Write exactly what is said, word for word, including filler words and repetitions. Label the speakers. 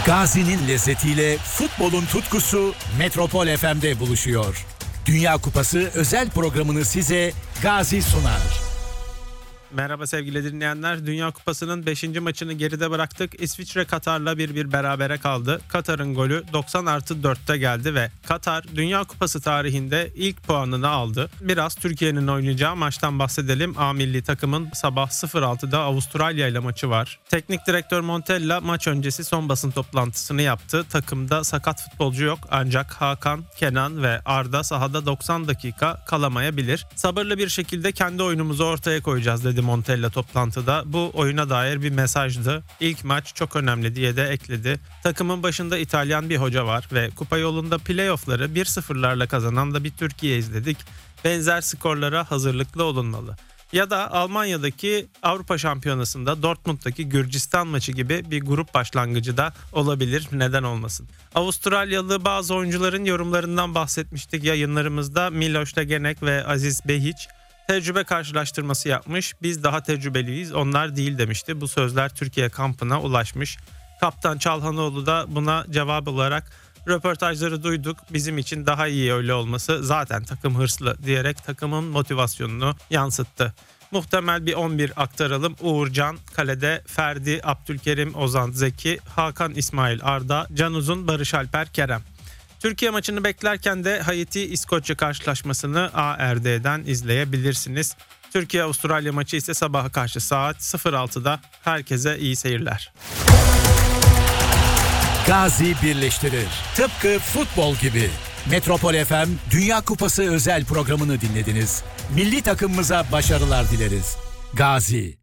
Speaker 1: Gazi'nin lezzetiyle futbolun tutkusu Metropol F M'de buluşuyor. Dünya Kupası özel programını size Gazi sunar.
Speaker 2: Merhaba sevgili dinleyenler. Dünya Kupası'nın beşinci maçını geride bıraktık. İsviçre Katar'la bir bir berabere kaldı. Katar'ın golü doksan artı dörtte geldi ve Katar Dünya Kupası tarihinde ilk puanını aldı. Biraz Türkiye'nin oynayacağı maçtan bahsedelim. A milli takımın sabah sıfır altıda Avustralya ile maçı var. Teknik direktör Montella maç öncesi son basın toplantısını yaptı. Takımda sakat futbolcu yok ancak Hakan, Kenan ve Arda sahada doksan dakika kalamayabilir. Sabırlı bir şekilde kendi oyunumuzu ortaya koyacağız dedi Montella toplantıda. Bu oyuna dair bir mesajdı. İlk maç çok önemli diye de ekledi. Takımın başında İtalyan bir hoca var ve kupa yolunda playoff'ları bir sıfırlarla kazanan da bir Türkiye izledik. Benzer skorlara hazırlıklı olunmalı. Ya da Almanya'daki Avrupa Şampiyonası'nda Dortmund'daki Gürcistan maçı gibi bir grup başlangıcı da olabilir. Neden olmasın? Avustralyalı bazı oyuncuların yorumlarından bahsetmiştik yayınlarımızda. Miloš Tegenek ve Aziz Behić tecrübe karşılaştırması yapmış. Biz daha tecrübeliyiz, onlar değil demişti. Bu sözler Türkiye kampına ulaşmış. Kaptan Çalhanoğlu da buna cevap olarak röportajları duyduk. Bizim için daha iyi öyle olması, zaten takım hırslı diyerek takımın motivasyonunu yansıttı. Muhtemel bir on bir aktaralım. Uğurcan kalede, Ferdi, Abdülkerim, Ozan, Zeki, Hakan, İsmail, Arda, Can Uzun, Barış Alper, Kerem. Türkiye maçını beklerken de Haiti-İskoçya karşılaşmasını A R D'den izleyebilirsiniz. Türkiye-Avustralya maçı ise sabaha karşı saat sıfır altıda. Herkese iyi seyirler.
Speaker 1: Gazi birleştirir. Tıpkı futbol gibi. Metropol F M Dünya Kupası özel programını dinlediniz. Milli takımımıza başarılar dileriz. Gazi.